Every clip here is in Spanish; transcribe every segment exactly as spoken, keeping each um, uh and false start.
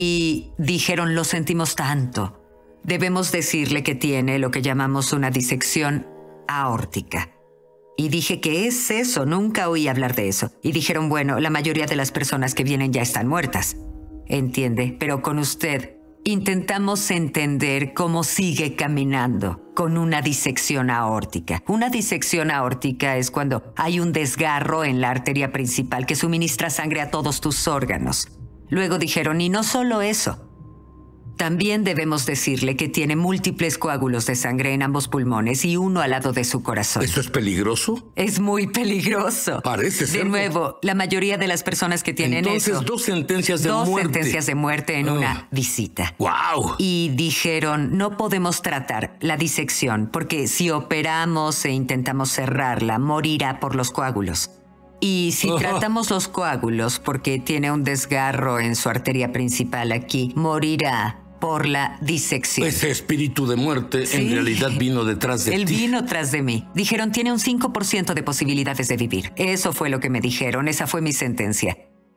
Y dijeron, lo sentimos tanto. Debemos decirle que tiene lo que llamamos una disección aórtica. Y dije, ¿qué es eso? Nunca oí hablar de eso. Y dijeron, bueno, la mayoría de las personas que vienen ya están muertas. Entiende, pero con usted intentamos entender cómo sigue caminando con una disección aórtica. Una disección aórtica es cuando hay un desgarro en la arteria principal que suministra sangre a todos tus órganos. Luego dijeron, y no solo eso. También debemos decirle que tiene múltiples coágulos de sangre en ambos pulmones y uno al lado de su corazón. ¿Eso es peligroso? Es muy peligroso. Parece ser. De nuevo, la mayoría de las personas que tienen Entonces, eso... Entonces, dos sentencias de dos muerte. Dos sentencias de muerte en oh. una visita. ¡Wow! Y dijeron, no podemos tratar la disección porque si operamos e intentamos cerrarla, morirá por los coágulos. Y si oh. tratamos los coágulos porque tiene un desgarro en su arteria principal aquí, morirá por la disección. Ese espíritu de muerte sí. en realidad vino detrás de Él ti. Él vino tras de mí. Dijeron, tiene un cinco por ciento de posibilidades de vivir. Eso fue lo que me dijeron. Esa fue mi sentencia.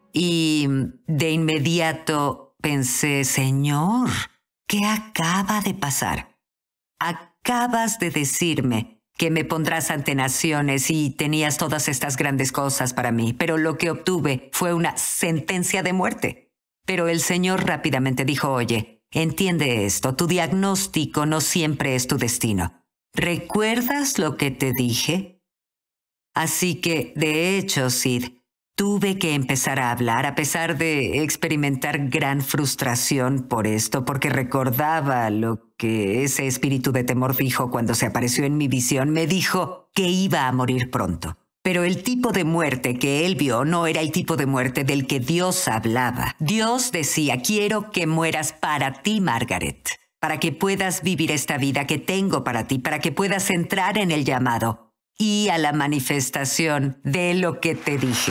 Y de inmediato pensé, Señor, ¿qué acaba de pasar? Acabas de decirme que me pondrás ante naciones y tenías todas estas grandes cosas para mí, pero lo que obtuve fue una sentencia de muerte. Pero el Señor rápidamente dijo, oye, entiende esto, tu diagnóstico no siempre es tu destino. ¿Recuerdas lo que te dije? Así que, de hecho, Sid, tuve que empezar a hablar a pesar de experimentar gran frustración por esto, porque recordaba lo que ese espíritu de temor dijo cuando se apareció en mi visión. Me dijo que iba a morir pronto. Pero el tipo de muerte que él vio no era el tipo de muerte del que Dios hablaba. Dios decía, quiero que mueras para ti, Margaret, para que puedas vivir esta vida que tengo para ti, para que puedas entrar en el llamado y a la manifestación de lo que te dije.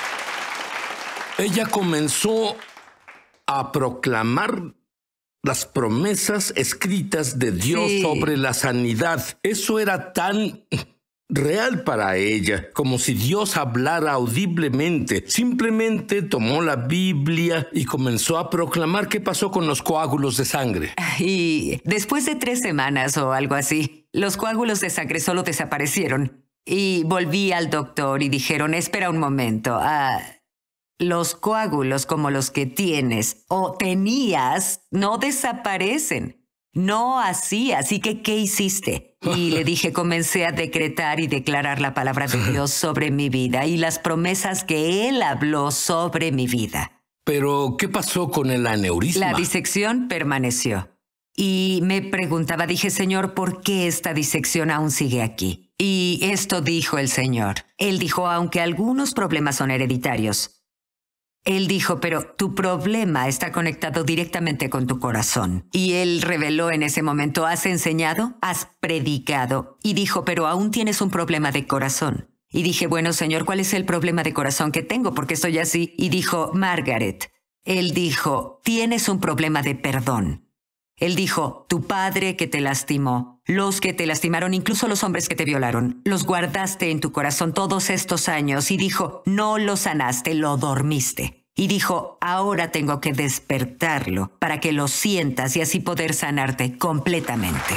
Ella comenzó a proclamar las promesas escritas de Dios sí. sobre la sanidad. Eso era tan real para ella, como si Dios hablara audiblemente. Simplemente tomó la Biblia y comenzó a proclamar qué pasó con los coágulos de sangre. Y después de tres semanas o algo así, los coágulos de sangre solo desaparecieron. Y volví al doctor y dijeron, espera un momento, ah, los coágulos como los que tienes o tenías no desaparecen. No así, así que ¿qué hiciste? Y le dije, comencé a decretar y declarar la palabra de Dios sobre mi vida y las promesas que Él habló sobre mi vida. Pero, ¿qué pasó con el aneurisma? La disección permaneció. Y me preguntaba, dije, Señor, ¿por qué esta disección aún sigue aquí? Y esto dijo el Señor. Él dijo, aunque algunos problemas son hereditarios, Él dijo, pero tu problema está conectado directamente con tu corazón. Y Él reveló en ese momento, ¿has enseñado? ¿Has predicado? Y dijo, pero aún tienes un problema de corazón. Y dije, bueno, Señor, ¿cuál es el problema de corazón que tengo? ¿Por qué estoy así? Y dijo, Margaret, Él dijo, tienes un problema de perdón. Él dijo, tu padre que te lastimó, los que te lastimaron, incluso los hombres que te violaron, los guardaste en tu corazón todos estos años. Y dijo, no lo sanaste, lo dormiste. Y dijo, ahora tengo que despertarlo para que lo sientas y así poder sanarte completamente.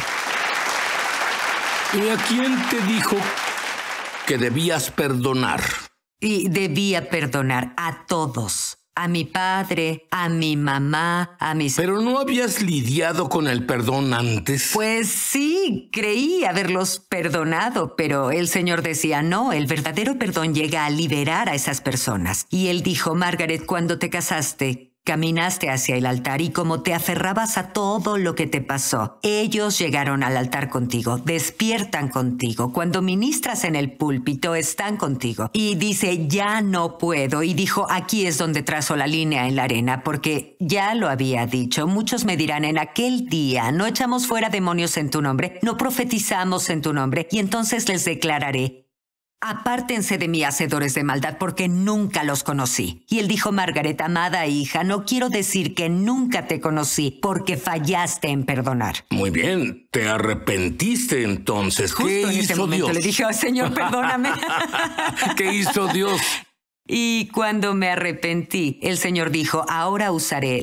¿Y a quién te dijo que debías perdonar? Y debía perdonar a todos. A mi padre, a mi mamá, a mis... ¿Pero no habías lidiado con el perdón antes? Pues sí, creí haberlos perdonado, pero el Señor decía, no, el verdadero perdón llega a liberar a esas personas. Y Él dijo, Margaret, cuando te casaste, caminaste hacia el altar y como te aferrabas a todo lo que te pasó, ellos llegaron al altar contigo, despiertan contigo. Cuando ministras en el púlpito, están contigo. Y dice, ya no puedo. Y dijo, aquí es donde trazo la línea en la arena, porque ya lo había dicho. Muchos me dirán, en aquel día no echamos fuera demonios en tu nombre, no profetizamos en tu nombre. Y entonces les declararé, apártense de mí, hacedores de maldad, porque nunca los conocí. Y él dijo, Margaret, amada hija, no quiero decir que nunca te conocí, porque fallaste en perdonar. Muy bien, te arrepentiste entonces. Justo ¿Qué en hizo ese momento Dios? le dije, oh, Señor, perdóname. ¿Qué hizo Dios? Y cuando me arrepentí, el Señor dijo, ahora usaré